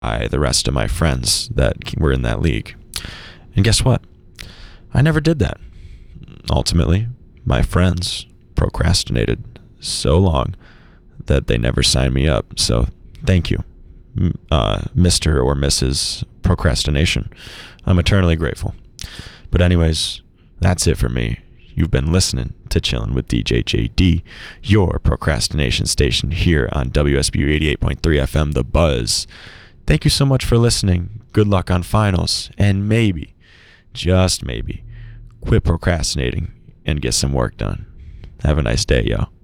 by the rest of my friends that were in that league. And guess what? I never did that. Ultimately, my friends procrastinated so long that they never signed me up. So thank you, Mr. or Mrs. Procrastination. I'm eternally grateful. But anyways, that's it for me. You've been listening to Chillin' with DJ JD, your procrastination station here on WSBU 88.3 FM, The Buzz. Thank you so much for listening. Good luck on finals. And maybe, just maybe, quit procrastinating and get some work done. Have a nice day, yo.